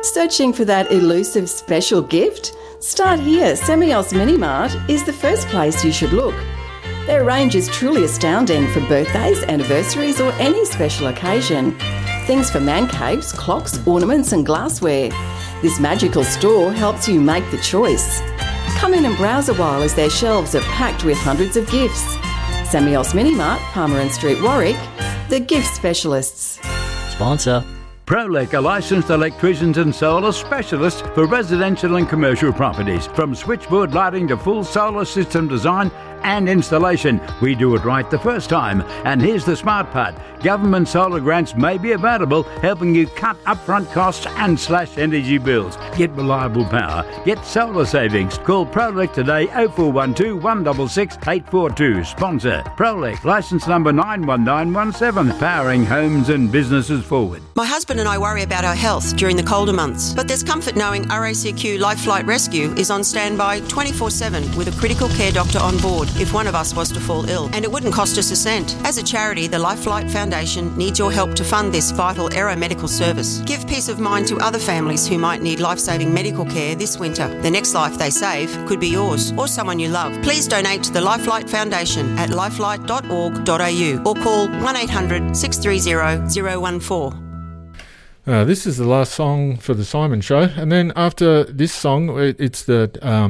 Searching for that elusive special gift? Start here. Semios Minimart is the first place you should look. Their range is truly astounding for birthdays, anniversaries or any special occasion. Things for man caves, clocks, ornaments and glassware. This magical store helps you make the choice. Come in and browse a while as their shelves are packed with hundreds of gifts. Semios Minimart, Palmerin Street, Warwick, the gift specialists. Sponsor. Prolec are licensed electricians and solar specialists for residential and commercial properties. From switchboard lighting to full solar system design and installation, we do it right the first time. And here's the smart part. Government solar grants may be available, helping you cut upfront costs and slash energy bills. Get reliable power. Get solar savings. Call Prolec today 0412 166 842. Sponsor Prolec, licence number 91917, powering homes and businesses forward. My husband and I worry about our health during the colder months, but there's comfort knowing RACQ Life Flight Rescue is on standby 24/7 with a critical care doctor on board if one of us was to fall ill, and it wouldn't cost us a cent. As a charity, the Life Flight Foundation needs your help to fund this vital aeromedical service. Give peace of mind to other families who might need life-saving medical care this winter. The next life they save could be yours or someone you love. Please donate to the Life Flight Foundation at lifelight.org.au or call 1800 630 014. This is the last song for the Simon Show, and then after this song, it's the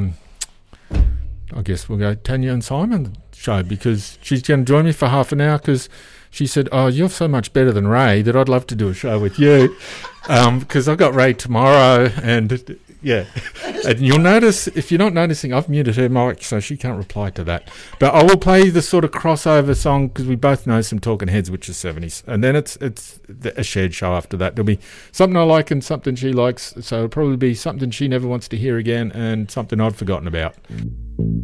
I guess we'll go Tanya and Simon show, because she's going to join me for half an hour because she said, "Oh, you're so much better than Ray that I'd love to do a show with you," because I've got Ray tomorrow, and yeah, and you'll notice, if you're not noticing, I've muted her mic so she can't reply to that. But I will play the sort of crossover song because we both know some Talking Heads, which is 70s, and then it's a shared show after that. There'll be something I like and something she likes, so it'll probably be something she never wants to hear again and something I'd forgotten about.